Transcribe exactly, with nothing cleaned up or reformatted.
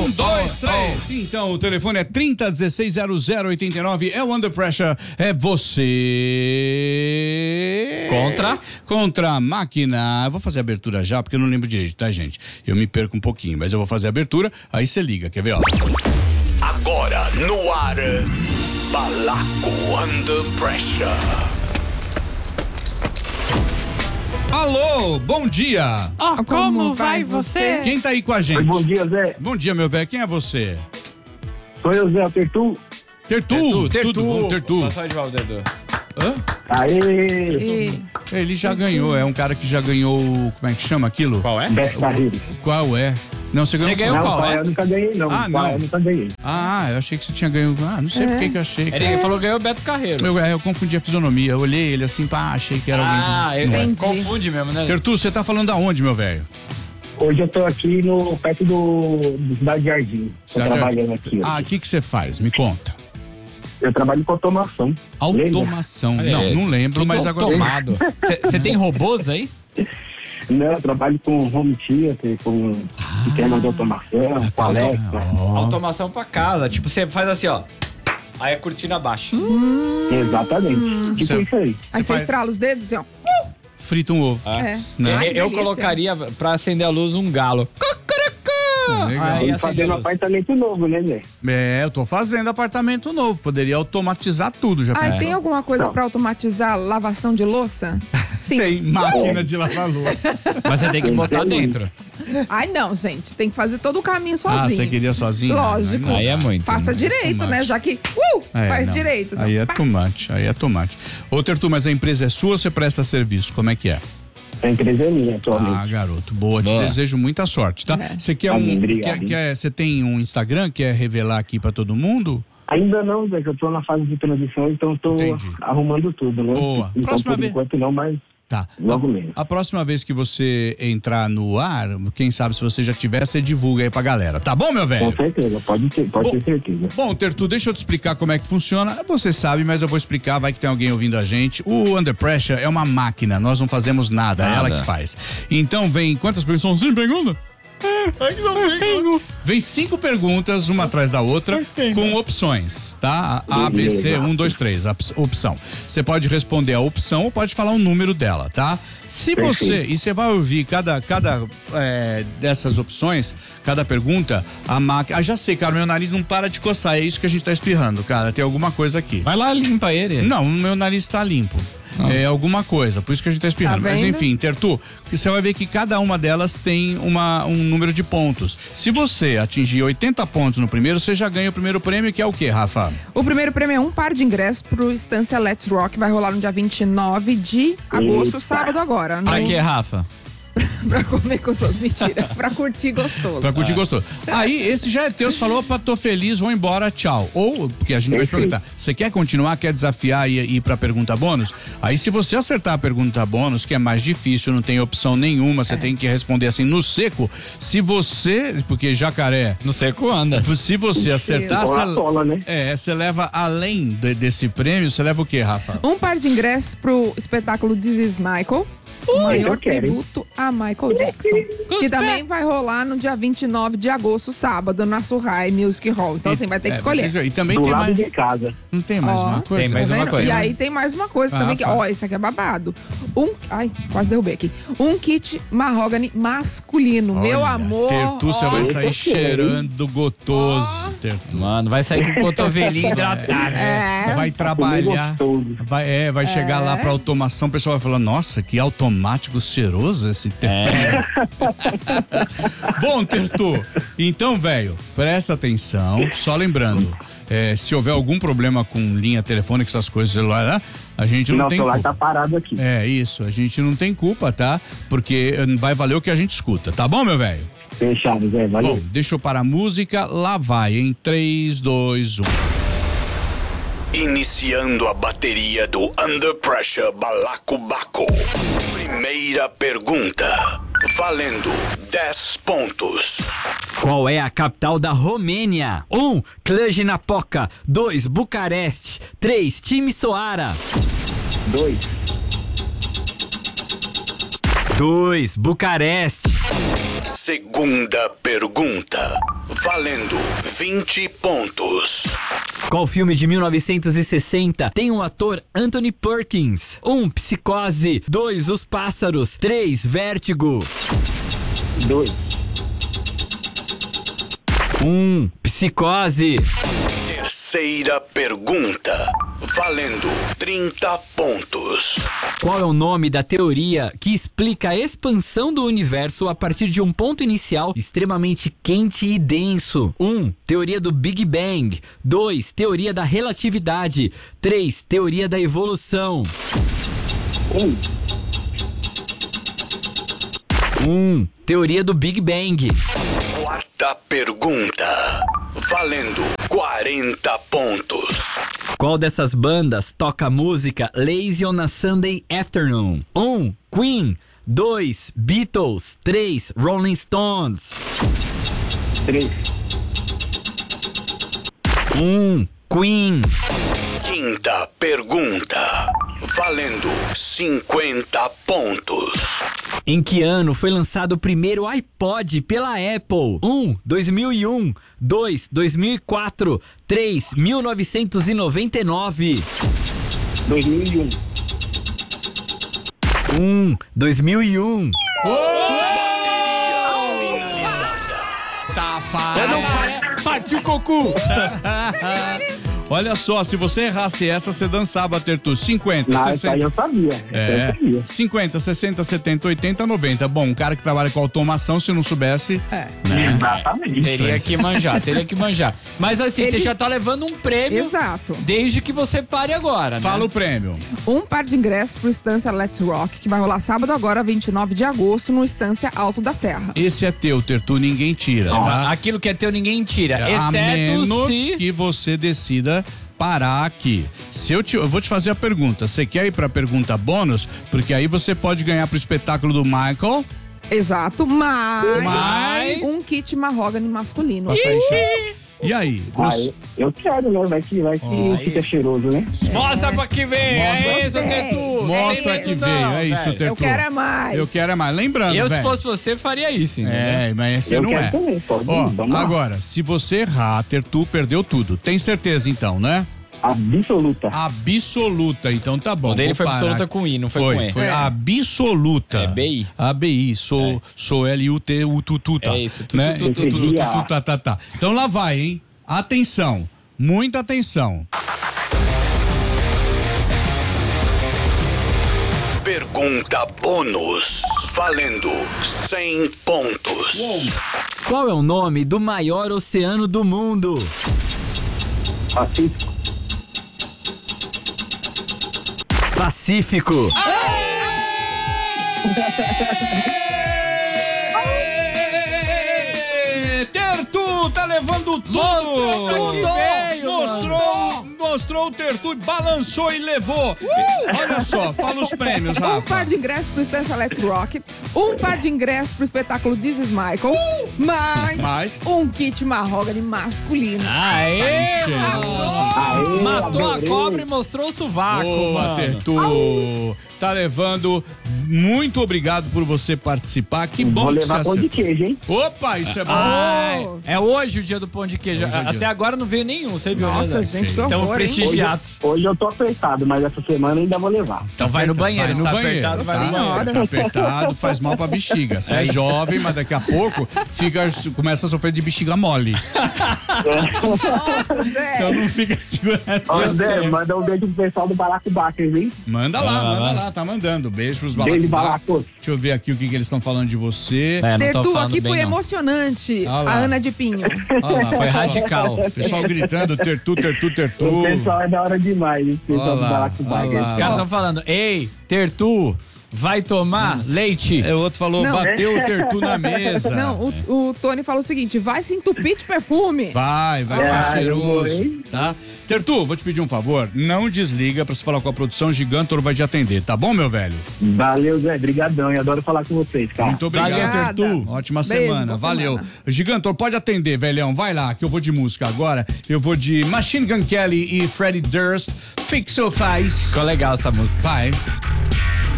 Um, dois, três. Então, o telefone é trinta, dezesseis, zero zero oitenta e nove. É o Under Pressure. É você. Contra? Contra a máquina. Eu vou fazer a abertura já, porque eu não lembro direito, tá, gente? Eu me perco um pouquinho, mas eu vou fazer a abertura. Aí você liga, quer ver, ó? Agora, no ar, Balaco Under Pressure. Alô, bom dia. Ó, oh, como, como vai você? Quem tá aí com a gente? Bom dia, Zé. Bom dia, meu velho. Quem é você? Sou eu, Zé, o Tertu. Tertu, Tertu. Tudo bom, Tertu. Passa de volta, Tertu. Hã? Aê! Ele já ganhou, é um cara que já ganhou, como é que chama aquilo? Qual é? Beto Carreiro. Qual é? Não, você ganhou, você ganhou não, qual, pai, é? eu nunca ganhei, não. Ah, não. Pai, eu nunca ganhei. Ah, eu achei que você tinha ganho. Ah, não sei é. por que que eu achei. Ele cara. falou que ganhou o Beto Carreiro. Eu, eu confundi a fisionomia, eu olhei ele assim, pá, achei que era ah, alguém. Ah, é. eu confunde mesmo, né? Tertu, você tá falando aonde, meu velho? Hoje eu tô aqui no, perto do, do Cidade Jardim. Tô Cidade trabalhando Jardim. aqui. Ah, o que que você faz? Me conta. Eu trabalho com automação. Automação. Lembra? Não, não lembro, mas agora... Automado. Você tem robôs aí? Não, eu trabalho com home theater, com ah, sistemas de automação, com Alexa. Oh. Automação pra casa. Tipo, você faz assim, ó. Aí a cortina baixa. Hum. Exatamente. Hum. Tipo cê, isso aí. Aí você estrala os dedos assim, ó. Uh! Frita um ovo. Ah. É. Né? Eu, eu colocaria pra acender a luz um galo. Ah, legal. Aí fazendo apartamento novo, né, Zé? É, eu tô fazendo apartamento novo. Poderia automatizar tudo, já Ah, pensou? tem alguma coisa pra automatizar lavação de louça? Sim. Tem máquina de lavar louça. Mas você tem que botar dentro. Ai, não, gente. Tem que fazer todo o caminho sozinho. Ah, você queria sozinho? Lógico. Aí é muito. Faça né? direito, né? Já que uh, é, faz não. direito. Aí é tomate, aí é tomate. Ô, Tertu, mas a empresa é sua ou você presta serviço? Como é que é? A empresa é minha atualmente. Ah, garoto, boa. Te boa. desejo muita sorte, tá? É. Você quer um. Amém, Quer, quer, você tem um Instagram? Quer revelar aqui pra todo mundo? Ainda não, Zé, que eu tô na fase de transição, então tô Entendi. arrumando tudo, né? Boa. Então, Próxima por vez- enquanto não, mas Tá. logo menos. A próxima vez que você entrar no ar, quem sabe se você já tiver, você divulga aí pra galera. Tá bom, meu velho? Com certeza, pode ter, pode Bom, ter certeza. Bom, Tertu, deixa eu te explicar como é que funciona. Você sabe, mas eu vou explicar, vai que tem alguém ouvindo a gente. O Under Pressure é uma máquina, nós não fazemos nada, Nada. é ela que faz. Então vem, quantas perguntas? Cinco perguntas? É que não tenho. Vem cinco perguntas, uma atrás da outra, com opções, tá? A, B, C, um, dois, três, a op- opção. Você pode responder a opção ou pode falar o número dela, tá? Se você, e você vai ouvir cada, cada é, dessas opções, cada pergunta, a máquina. Ah, já sei, cara, meu nariz não para de coçar, é isso que a gente tá espirrando, cara, tem alguma coisa aqui. Vai lá, limpa ele. Não, o meu nariz tá limpo. Ah. É alguma coisa, por isso que a gente tá espirrando. Tá Mas vendo? enfim, Tertu, você vai ver que cada uma delas tem uma, um número de pontos. Se você atingir oitenta pontos no primeiro, você já ganha o primeiro prêmio, que é o quê, Rafa? O primeiro prêmio é um par de ingressos pro Estância Let's Rock. Vai rolar no dia vinte e nove de agosto, Eita. sábado agora. No... Pra quê, Rafa? pra comer gostoso. Mentira. Pra curtir gostoso. Pra curtir gostoso. Aí, esse já é teu, você falou, opa, tô feliz, vou embora, tchau. Ou, porque a gente vai te perguntar, você quer continuar, quer desafiar e ir pra pergunta bônus? Aí, se você acertar a pergunta bônus, que é mais difícil, não tem opção nenhuma, você é. tem que responder assim no seco. Se você, porque jacaré... No seco anda. Se você acertar, Ou a você, sola, né? é, você leva além de, desse prêmio, você leva o quê, Rafa? Um par de ingressos pro espetáculo This Is Michael. O maior eu quero, hein? tributo a Michael Jackson. Que também vai rolar no dia vinte e nove de agosto, sábado, na Surrai Music Hall. Então, assim, vai ter que É, escolher. E também Do tem lado mais. de casa. Não tem mais Ó, uma coisa? tem mais Tá uma vendo? coisa. E aí tem mais uma coisa Ah, também que, fala. ó, esse aqui é babado. Um, ai, quase derrubei aqui. Um kit mahogany masculino. Meu Olha, amor. Tertu, você ó, vai sair Ó. cheirando gostoso, Tertu. Mano, vai sair com o cotovelinho hidratado. É. Vai trabalhar, gostoso. vai, é, vai chegar lá pra automação, o pessoal vai falar, nossa, que automático cheiroso esse Tertu. Bom, Tertu, então, velho, presta atenção, só lembrando, é, se houver algum problema com linha telefônica, essas coisas, celular, né, a gente não Não, o tem celular culpa. tá parado aqui. É, isso, a gente não tem culpa, tá? Porque vai valer o que a gente escuta, tá bom, meu velho? Fechado, Zé, valeu. Bom, deixa eu parar a música, lá vai, em três, dois, um. Iniciando a bateria do Under Pressure Balacobaco. Primeira pergunta. Valendo dez pontos. Qual é a capital da Romênia? um. Cluj-Napoca. dois. Bucareste. três. Timisoara. Dois. dois. Bucareste. Segunda pergunta. Valendo vinte pontos. Qual filme de mil novecentos e sessenta tem o ator Anthony Perkins? um. Psicose. dois. Os Pássaros. três. Vértigo. Dois. um. Psicose. Terceira pergunta. Valendo trinta pontos. Qual é o nome da teoria que explica a expansão do universo a partir de um ponto inicial extremamente quente e denso? um. Teoria do Big Bang. dois. Teoria da relatividade. três. Teoria da evolução. Um. um. Teoria do Big Bang. Quarta pergunta. Valendo quarenta pontos. Qual dessas bandas toca a música Lazy on a Sunday Afternoon? um. Queen. dois. Beatles. três. Rolling Stones. Três. um. Queen. Quinta pergunta. Valendo cinquenta pontos. Em que ano foi lançado o primeiro iPod pela Apple? um. dois mil e um. dois. dois mil e quatro. três. mil novecentos e noventa e nove. Dois mil e um. um. dois mil e um. Tá fácil. Partiu Cocu! Olha só, se você errasse essa, você dançava, Tertu. cinquenta, Não, isso sessenta. aí eu sabia. Isso aí É, eu sabia. cinquenta, sessenta, setenta, oitenta, noventa. Bom, um cara que trabalha com automação, se não soubesse. É. Né? Exatamente. Teria que manjar, teria que manjar. Mas assim, Ele- você já tá levando um prêmio Exato. desde que você pare agora, né? Fala o prêmio. Um par de ingressos pro Estância Let's Rock, que vai rolar sábado agora, vinte e nove de agosto, no Estância Alto da Serra. Esse é teu, Tertu, ninguém tira, tá? Aquilo que é teu, ninguém tira. A Exceto menos se... que você decida parar aqui. Se eu, te, eu vou te fazer a pergunta. Você quer ir pra pergunta bônus? Porque aí você pode ganhar pro espetáculo do Michael. Exato, mas, Mas- um kit mahogany masculino. Passa aí, chefe. E aí? Ah, Você- eu, eu quero, né? Vai que, vai que Ó, fica cheiroso, né? Mostra pra que vem, Mostra. é isso, Gostei. Tetu. Mostra Tem que medo veio, não, é isso, velho. Tertu. Eu quero é mais. Eu quero é mais. Lembrando, Eu, se velho. fosse você, faria isso, entendeu? É, mas você Eu não quero é. também, pode ir, Ó, vamos lá. agora, se você errar, Tertu perdeu tudo. Tem certeza então, né? Absoluta. Absoluta, então tá bom. O dele vou foi parar absoluta aqui. com I, não foi, Foi, com E. foi É. absoluta. É B I. A B I, sou, sou L U T U tu tu tá. É isso, tu, né? tu, tu, tu, tu, tu. tu, tá, tá, tá. Então lá vai, hein? Atenção, muita atenção. Pergunta bônus. Valendo cem pontos. Qual é o nome do maior oceano do mundo? Pacífico. Pacífico. Ê, Tertu tá levando tudo. Mostrou tudo. Mostrou, mostrou o Tertu, balançou e levou. Olha só, fala os prêmios, Um Rafa. par de ingressos pro Estância Let's Rock, um par de ingressos pro espetáculo This is Michael, mais, Mais. um kit mahogany masculino. Aê, mano. Aê, Matou adorei. a cobra e mostrou o sovaco, Boa, mano. Tertu. Tá levando. Muito obrigado por você participar. Que bom Vou que levar você pão de acertou. queijo, hein? Opa, isso é bom. Ai, é hoje o dia do pão de queijo. Hoje é Até dia. agora não veio nenhum, você viu? Nossa, né? gente, que Então, horror, hein? prestigi- Hoje, Vigiados. hoje eu tô apertado, mas essa semana eu ainda vou levar. Então vai no banheiro, Vai no tá banheiro. apertado, vai no Nossa banheiro. Senhora. Tá apertado, faz mal pra bexiga. Você é jovem, mas daqui a pouco fica, começa a sofrer de bexiga mole. Nossa, Zé. Então não fica segurando. Ô, Zé, manda um beijo pro pessoal do Baraco Backers, hein? Manda lá, Vai lá, manda vai. lá, tá mandando. Beijo pros Beijo, balacos. Balacos. Deixa eu ver aqui o que, que eles estão falando de você. É, não tô Tertu, falando aqui bem, foi não. emocionante. Ah lá. A Ana de Pinho. Olha lá, Foi pessoal- radical. Pessoal gritando, Tertu, Tertu, Tertu. O pessoal é da hora demais, esse pessoal Olha do lá, Baraco olha Backers. lá. Os caras estão falando, ei, Tertu, vai tomar leite? É, o outro falou, Não. bateu o Tertu na mesa. Não, o, o Tony falou o seguinte: vai se entupir de perfume. Vai, vai Ah, ficar eu vou, cheiroso, hein? tá? Tertu, vou te pedir um favor, não desliga pra você falar com a produção, Gigantor vai te atender, tá bom, meu velho? Valeu, Zé. Brigadão. Eu adoro falar com vocês, cara. Muito obrigado, Obrigada. Tertu. Ótima Beijo, semana, boa valeu. semana. Gigantor, pode atender, velhão, vai lá, que eu vou de música agora. Eu vou de Machine Gun Kelly e Freddie Durst, Fix Your Face. Ficou legal essa música. Vai.